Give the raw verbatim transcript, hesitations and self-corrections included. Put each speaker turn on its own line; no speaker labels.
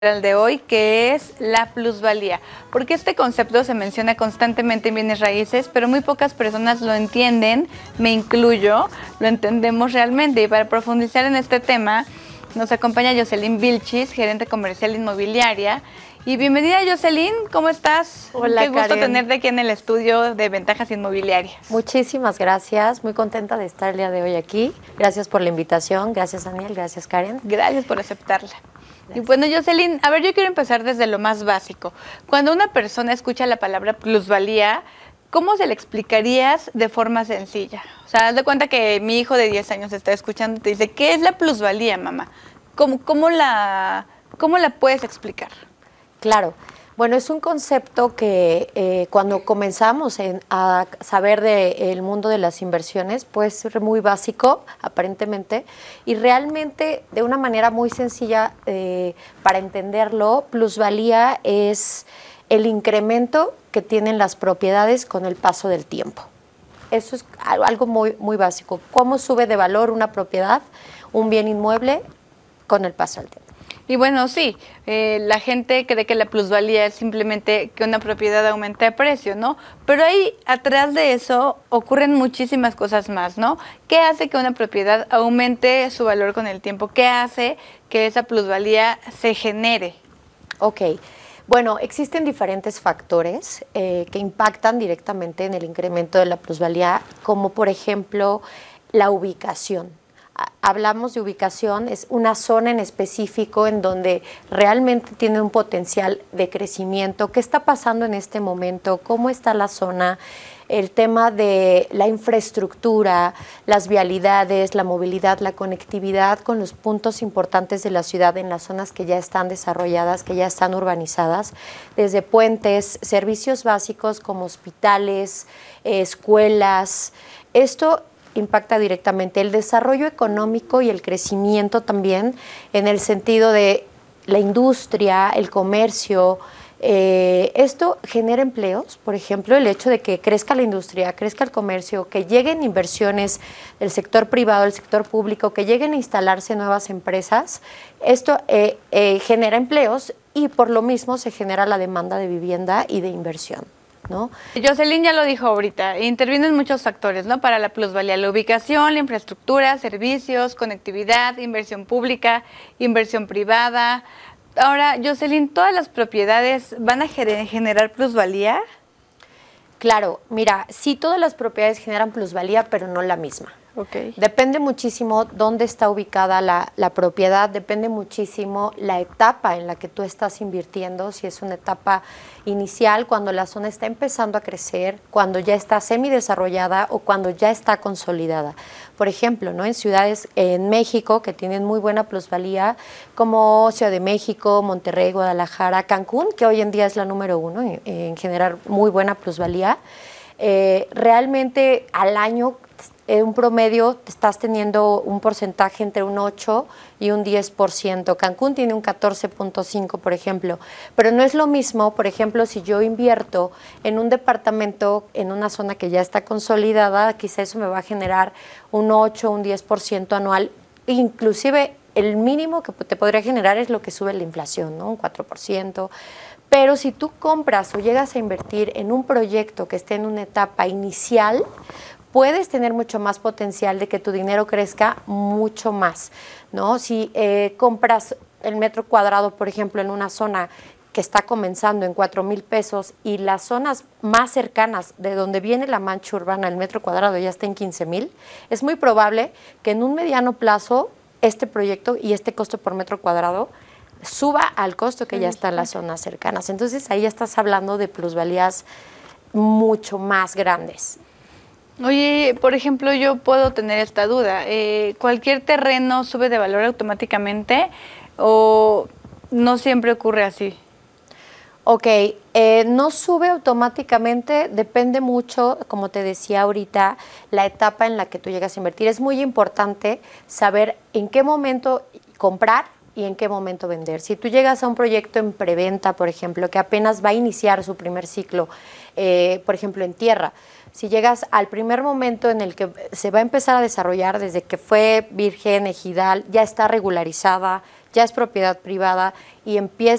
El de hoy, que es la plusvalía, porque este concepto se menciona constantemente en bienes raíces, pero muy pocas personas lo entienden, me incluyo, lo entendemos realmente. Y para profundizar en este tema, nos acompaña Jocelyn Vilchis, gerente comercial inmobiliaria. Y bienvenida, Jocelyn, ¿cómo estás?
Hola,
Qué gusto
Karen.
tenerte aquí en el estudio de Ventajas Inmobiliarias.
Muchísimas gracias, muy contenta de estar el día de hoy aquí. Gracias por la invitación, gracias Daniel, gracias Karen.
Gracias por aceptarla.
Gracias.
Y bueno, Jocelyn, a ver, yo quiero empezar desde lo más básico. Cuando una persona escucha la palabra plusvalía, ¿cómo se le explicarías de forma sencilla? O sea, haz de cuenta que mi hijo de diez años está escuchando y te dice, ¿qué es la plusvalía, mamá? ¿Cómo, cómo, la, cómo la puedes explicar?
Claro, bueno, es un concepto que eh, cuando comenzamos en, a saber del mundo de las inversiones, puede ser muy básico, aparentemente, y realmente de una manera muy sencilla eh, para entenderlo, plusvalía es el incremento que tienen las propiedades con el paso del tiempo. Eso es algo muy, muy básico. ¿Cómo sube de valor una propiedad, un bien inmueble, con el paso del tiempo?
Y bueno, sí, eh, la gente cree que la plusvalía es simplemente que una propiedad aumente de precio, ¿no? Pero ahí atrás de eso ocurren muchísimas cosas más, ¿no? ¿Qué hace que una propiedad aumente su valor con el tiempo? ¿Qué hace que esa plusvalía se genere?
Ok, bueno, existen diferentes factores eh, que impactan directamente en el incremento de la plusvalía, como por ejemplo la ubicación. Hablamos de ubicación, es una zona en específico en donde realmente tiene un potencial de crecimiento. ¿Qué está pasando en este momento? ¿Cómo está la zona? El tema de la infraestructura, las vialidades, la movilidad, la conectividad con los puntos importantes de la ciudad en las zonas que ya están desarrolladas, que ya están urbanizadas, desde puentes, servicios básicos como hospitales, eh, escuelas. Esto impacta directamente el desarrollo económico y el crecimiento también, en el sentido de la industria, el comercio. Eh, esto genera empleos, por ejemplo, el hecho de que crezca la industria, crezca el comercio, que lleguen inversiones del sector privado, del sector público, que lleguen a instalarse nuevas empresas. Esto eh, eh, genera empleos y por lo mismo se genera la demanda de vivienda y de inversión, ¿no?
Jocelyn ya lo dijo ahorita, intervienen muchos factores, ¿no? Para la plusvalía, la ubicación, la infraestructura, servicios, conectividad, inversión pública, inversión privada. Ahora, Jocelyn, ¿todas las propiedades van a generar plusvalía?
Claro, mira, sí, todas las propiedades generan plusvalía, pero no la misma.
Okay.
Depende muchísimo dónde está ubicada la, la propiedad, depende muchísimo la etapa en la que tú estás invirtiendo, si es una etapa inicial, cuando la zona está empezando a crecer, cuando ya está semidesarrollada o cuando ya está consolidada. Por ejemplo, ¿no? En ciudades en México que tienen muy buena plusvalía, como Ciudad de México, Monterrey, Guadalajara, Cancún, que hoy en día es la número uno en, en generar muy buena plusvalía, eh, realmente al año en un promedio estás teniendo un porcentaje entre un ocho y un diez por ciento. Cancún tiene un catorce punto cinco, por ejemplo. Pero no es lo mismo, por ejemplo, si yo invierto en un departamento en una zona que ya está consolidada, quizá eso me va a generar un ocho, un diez por ciento anual. Inclusive el mínimo que te podría generar es lo que sube la inflación, ¿no? Un cuatro por ciento. Pero si tú compras o llegas a invertir en un proyecto que esté en una etapa inicial, puedes tener mucho más potencial de que tu dinero crezca mucho más, ¿no? Si eh, compras el metro cuadrado, por ejemplo, en una zona que está comenzando en cuatro mil pesos y las zonas más cercanas de donde viene la mancha urbana, el metro cuadrado ya está en quince mil, es muy probable que en un mediano plazo este proyecto y este costo por metro cuadrado suba al costo que ya está en las zonas cercanas. Entonces ahí ya estás hablando de plusvalías mucho más grandes.
Oye, por ejemplo, yo puedo tener esta duda. Eh, ¿Cualquier terreno sube de valor automáticamente o no siempre ocurre así?
Ok, eh, no sube automáticamente, depende mucho, como te decía ahorita, la etapa en la que tú llegas a invertir. Es muy importante saber en qué momento comprar y en qué momento vender. Si tú llegas a un proyecto en preventa, por ejemplo, que apenas va a iniciar su primer ciclo, eh, por ejemplo, en tierra, si llegas al primer momento en el que se va a empezar a desarrollar, desde que fue virgen, ejidal, ya está regularizada, ya es propiedad privada y empieza